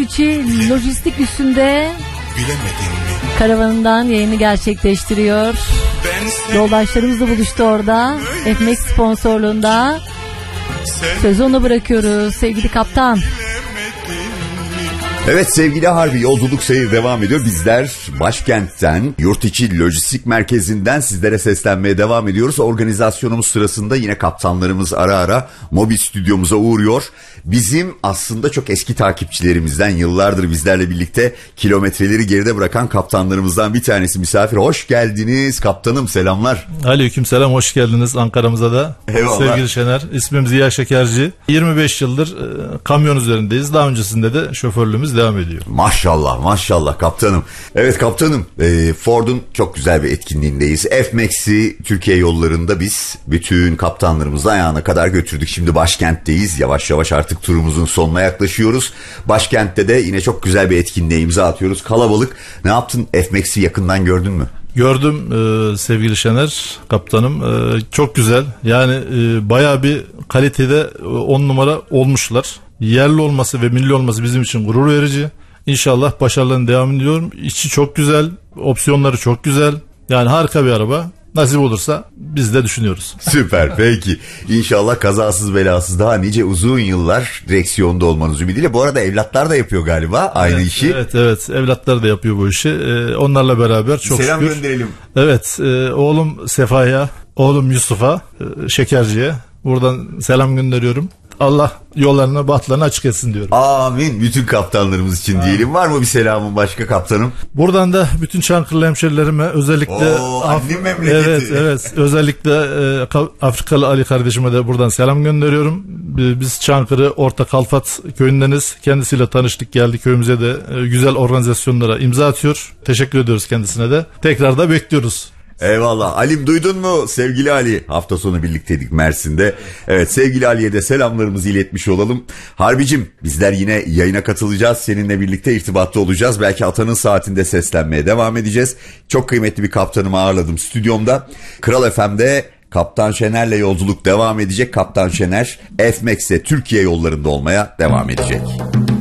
Lojistik üstünde karavanından yayını gerçekleştiriyor. Yoldaşlarımızla buluştu orada. FMX sponsorluğunda. Sözü ona bırakıyoruz sevgili kaptan. Evet sevgili Harbi, yolculuk seyir devam ediyor. Bizler başkentten, yurt içi lojistik merkezinden sizlere seslenmeye devam ediyoruz. Organizasyonumuz sırasında yine kaptanlarımız ara ara mobil stüdyomuza uğruyor. Bizim aslında çok eski takipçilerimizden, yıllardır bizlerle birlikte kilometreleri geride bırakan kaptanlarımızdan bir tanesi misafir. Hoş geldiniz kaptanım, selamlar. Aleykümselam, hoş geldiniz Ankara'mıza da. Eyvallah. Sevgili Şener, ismim Ziya Şekerci. 25 yıldır kamyon üzerindeyiz. Daha öncesinde de şoförlüğümüz devam ediyor. Maşallah maşallah kaptanım. Evet kaptanım, Ford'un çok güzel bir etkinliğindeyiz. F-Max'i Türkiye yollarında biz bütün kaptanlarımızı ayağına kadar götürdük. Şimdi başkentteyiz. Yavaş yavaş artık turumuzun sonuna yaklaşıyoruz. Başkentte de yine çok güzel bir etkinliğe imza atıyoruz. Kalabalık. Ne yaptın? F-Max'i yakından gördün mü? Gördüm sevgili Şener kaptanım. Çok güzel. Yani bayağı bir kalitede 10 numara olmuşlar. Yerli olması ve milli olması bizim için gurur verici. İnşallah başarılarına devam ediyorum. İçi çok güzel, opsiyonları çok güzel. Yani harika bir araba. Nasip olursa biz de düşünüyoruz. Süper, peki. İnşallah kazasız belasız daha nice uzun yıllar direksiyonda olmanız ümidiyle. Bu arada evlatlar da yapıyor galiba aynı işi. Evet, evlatlar da yapıyor bu işi. Onlarla beraber çok selam şükür. Gönderelim. Evet, oğlum Sefa'ya, oğlum Yusuf'a, Şekerci'ye buradan selam gönderiyorum. Allah yollarını, bahtlarını açık etsin diyorum. Amin. Bütün kaptanlarımız için diyelim. Var mı bir selamın başka kaptanım? Buradan da bütün Çankırılı hemşerilerime özellikle... annem memleketi. Evet. Özellikle Afrikalı Ali kardeşime de buradan selam gönderiyorum. Biz Çankırı Orta Kalfat köyündeniz. Kendisiyle tanıştık, geldi köyümüze de güzel organizasyonlara imza atıyor. Teşekkür ediyoruz kendisine de. Tekrar da bekliyoruz. Eyvallah. Alim, duydun mu sevgili Ali? Hafta sonu birlikteydik Mersin'de. Evet, sevgili Ali'ye de selamlarımızı iletmiş olalım. Harbicim, bizler yine yayına katılacağız. Seninle birlikte irtibatta olacağız. Belki Atan'ın saatinde seslenmeye devam edeceğiz. Çok kıymetli bir kaptanımı ağırladım stüdyomda. Kral FM'de Kaptan Şener'le yolculuk devam edecek. Kaptan Şener F-Max'e Türkiye yollarında olmaya devam edecek.